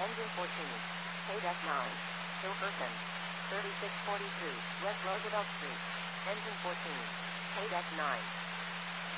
Engine 14. Paydeck 9. Hilkerson. 3643 West Roosevelt Street. Engine 14. Paydeck 9.